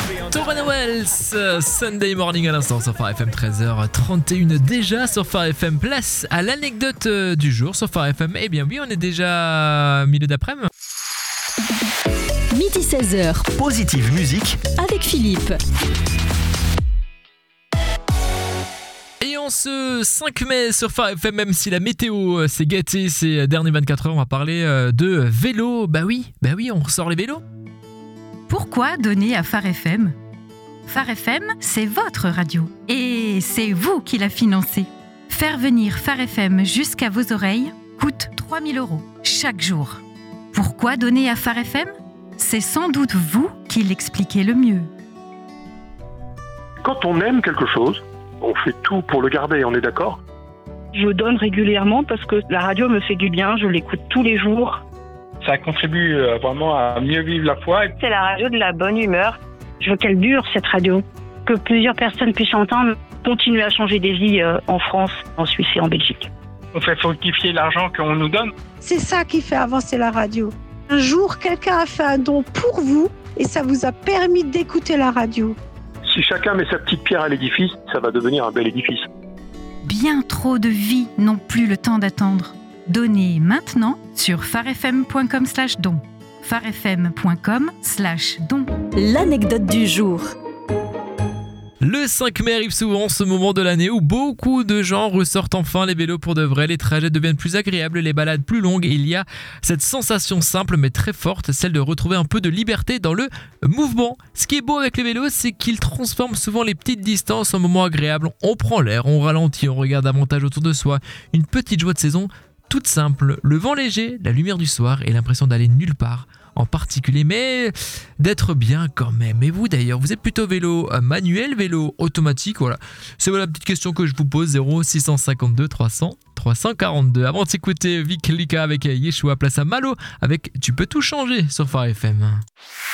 Torana Wells, Sunday Morning à l'instant sur Phare FM, 13h31 déjà sur Phare FM. Place à l'anecdote du jour sur Phare FM. Eh bien oui, on est déjà milieu d'après-midi. Midi 16h, Positive Musique avec Philippe. Et en ce 5 mai sur Phare FM, même si la météo s'est gâtée ces dernières 24 heures, on va parler de vélo. Bah oui, on ressort les vélos. Pourquoi donner à Phare FM ? Phare FM, c'est votre radio et c'est vous qui la financez. Faire venir Phare FM jusqu'à vos oreilles coûte 3 000 € chaque jour. Pourquoi donner à Phare FM ? C'est sans doute vous qui l'expliquez le mieux. Quand on aime quelque chose, on fait tout pour le garder, on est d'accord ? Je donne régulièrement parce que la radio me fait du bien, je l'écoute tous les jours. Ça contribue vraiment à mieux vivre la foi. C'est la radio de la bonne humeur. Je veux qu'elle dure, cette radio. Que plusieurs personnes puissent entendre, continuer à changer des vies en France, en Suisse et en Belgique. On fait fructifier l'argent qu'on nous donne. C'est ça qui fait avancer la radio. Un jour, quelqu'un a fait un don pour vous et ça vous a permis d'écouter la radio. Si chacun met sa petite pierre à l'édifice, ça va devenir un bel édifice. Bien trop de vies n'ont plus le temps d'attendre. Donnez maintenant sur pharefm.com/don. pharefm.com/don. L'anecdote du jour. Le 5 mai arrive souvent, ce moment de l'année où beaucoup de gens ressortent enfin les vélos pour de vrai. Les trajets deviennent plus agréables, les balades plus longues et il y a cette sensation simple mais très forte, celle de retrouver un peu de liberté dans le mouvement. Ce qui est beau avec les vélos, c'est qu'ils transforment souvent les petites distances en moments agréables. On prend l'air, on ralentit, on regarde davantage autour de soi. Une petite joie de saison toute simple, le vent léger, la lumière du soir et l'impression d'aller nulle part en particulier, mais d'être bien quand même. Et vous d'ailleurs, vous êtes plutôt vélo manuel, vélo automatique, voilà. C'est la petite question que je vous pose, 0652 300 342. Avant de s'écouter Vic Lika avec Yeshua, place à Malo avec Tu peux tout changer sur Phare FM.